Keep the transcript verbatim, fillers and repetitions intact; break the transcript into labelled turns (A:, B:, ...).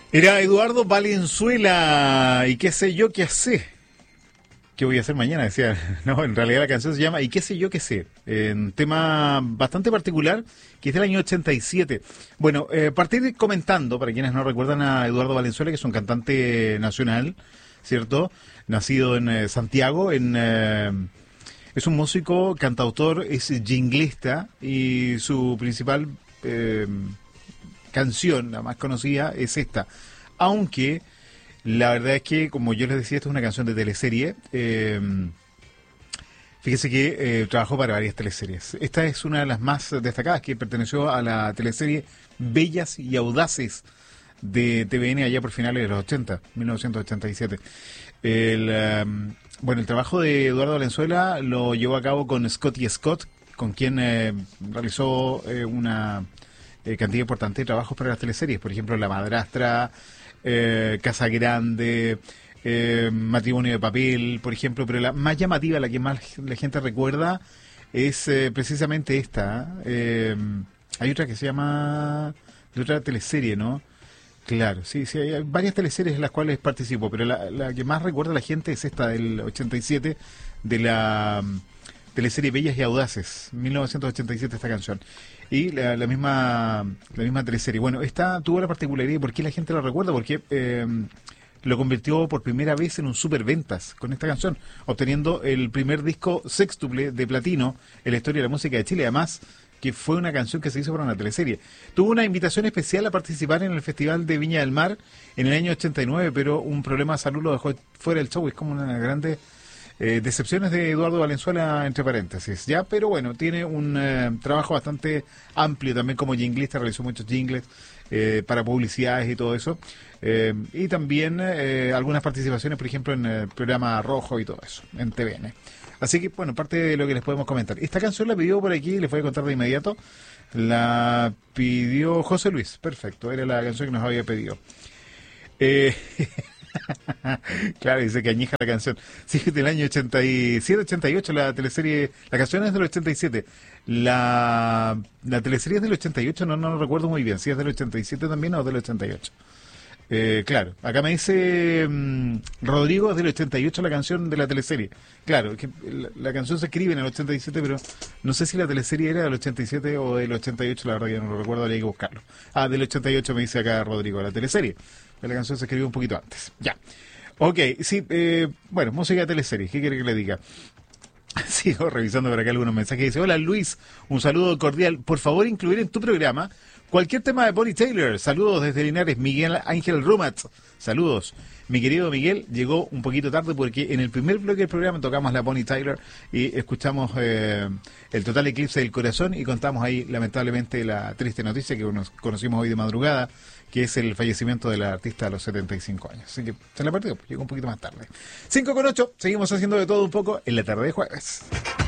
A: Era Eduardo Valenzuela, y qué sé yo qué hacer. ¿Qué voy a hacer mañana? Decía, no, en realidad la canción se llama ¿Y qué sé yo qué sé? Eh, un tema bastante particular, que es del año ochenta y siete. Bueno, eh, partir comentando, para quienes no recuerdan a Eduardo Valenzuela, que es un cantante nacional, ¿cierto? Nacido en eh, Santiago, en... Eh, es un músico, cantautor, es jinglista, y su principal eh, canción, la más conocida, es esta. Aunque... la verdad es que, como yo les decía, esta es una canción de teleserie. Eh, fíjese que eh, trabajó para varias teleseries. Esta es una de las más destacadas, que perteneció a la teleserie Bellas y Audaces de T V N allá por finales de los ochenta, mil novecientos ochenta y siete. El, um, bueno, el trabajo de Eduardo Valenzuela lo llevó a cabo con Scotty Scott, con quien eh, realizó eh, una eh, cantidad importante de trabajos para las teleseries. Por ejemplo, La Madrastra, Eh, Casa Grande, eh, Matrimonio de Papel, por ejemplo, pero la más llamativa, la que más la gente recuerda, es eh, precisamente esta. Eh, hay otra que se llama, de otra teleserie, ¿no? Claro, sí, sí, hay varias teleseries en las cuales participo, pero la, la que más recuerda a la gente es esta del ochenta y siete, de la um, teleserie Bellas y Audaces, mil novecientos ochenta y siete esta canción. Y la, la misma la misma teleserie. Bueno, esta tuvo la particularidad de por qué la gente lo recuerda, porque eh, lo convirtió por primera vez en un superventas con esta canción, obteniendo el primer disco sextuple de platino en la historia de la música de Chile. Además, que fue una canción que se hizo para una teleserie. Tuvo una invitación especial a participar en el Festival de Viña del Mar en el año ochenta y nueve, pero un problema de salud lo dejó fuera del show. Es como una grande... Eh, decepciones de Eduardo Valenzuela, entre paréntesis, ya, pero bueno, tiene un eh, trabajo bastante amplio también como jinglista, realizó muchos jingles eh, para publicidades y todo eso, eh, y también eh, algunas participaciones, por ejemplo, en el programa Rojo y todo eso, en T V N. Así que, bueno, parte de lo que les podemos comentar. Esta canción la pidió por aquí, les voy a contar de inmediato, la pidió José Luis, perfecto, era la canción que nos había pedido. Eh... Claro, dice que añeja la canción. Sí, del año ochenta y siete, ochenta y ocho la teleserie. La canción es del ochenta y siete. La, la teleserie es del ochenta y ocho, no, no lo recuerdo muy bien. Si es del ochenta y siete también o del ochenta y ocho. Eh, claro, acá me dice mmm, Rodrigo, es del ochenta y ocho la canción de la teleserie. Claro, que la, la canción se escribe en el ochenta y siete, pero no sé si la teleserie era del ochenta y siete o del ochenta y ocho, la verdad que no lo recuerdo, habría que buscarlo. Ah, del ochenta y ocho me dice acá Rodrigo, la teleserie. La canción se escribió un poquito antes. Ya. Ok, sí, eh, bueno, música de teleserie, ¿qué quiere que le diga? Sigo revisando por acá algunos mensajes. Dice, hola Luis, un saludo cordial. Por favor, incluir en tu programa cualquier tema de Bonnie Tyler. Saludos desde Linares, Miguel Ángel Rumatz. Saludos. Mi querido Miguel llegó un poquito tarde porque en el primer bloque del programa tocamos la Bonnie Tyler y escuchamos eh, el total eclipse del corazón y contamos ahí lamentablemente la triste noticia que nos conocimos hoy de madrugada, que es el fallecimiento de la artista a los setenta y cinco años. Así que se la perdió, llegó un poquito más tarde. cinco con ocho, seguimos haciendo de todo un poco en la tarde de jueves.